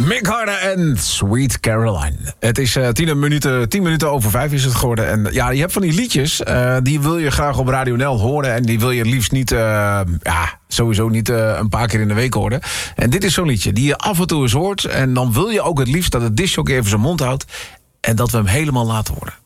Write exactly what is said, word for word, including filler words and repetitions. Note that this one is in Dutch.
Mick Harder en Sweet Caroline. Het is uh, tien, minuten, tien minuten over vijf is het geworden. En ja, je hebt van die liedjes, uh, die wil je graag op Radio N L horen. En die wil je het liefst niet, uh, ja, sowieso niet uh, een paar keer in de week horen. En dit is zo'n liedje die je af en toe eens hoort. En dan wil je ook het liefst dat het discjockey even zijn mond houdt. En dat we hem helemaal laten horen.